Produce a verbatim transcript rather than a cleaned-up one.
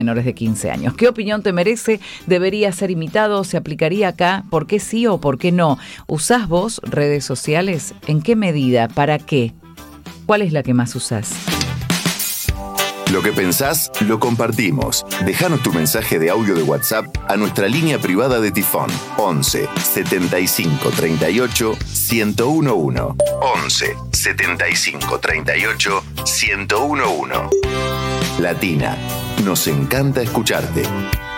menores de quince años. ¿Qué opinión te merece? ¿Debería ser imitado? ¿Se aplicaría acá? ¿Por qué sí o por qué no? ¿Usás vos redes sociales? ¿En qué medida? ¿Para qué? ¿Cuál es la que más usás? Lo que pensás, lo compartimos. Déjanos tu mensaje de audio de WhatsApp a nuestra línea privada de Tifón. once setenta y cinco treinta y ocho ciento once. once setenta y cinco treinta y ocho ciento once. Latina, nos encanta escucharte.